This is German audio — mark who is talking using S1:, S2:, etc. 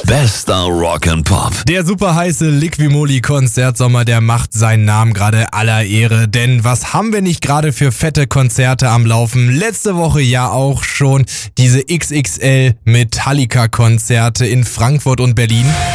S1: Bester Rock and Pop.
S2: Der super heiße Liqui-Moly-Konzertsommer, der macht seinen Namen gerade aller Ehre. Denn was haben wir nicht gerade für fette Konzerte am Laufen? Letzte Woche ja auch schon diese XXL Metallica-Konzerte in Frankfurt und Berlin.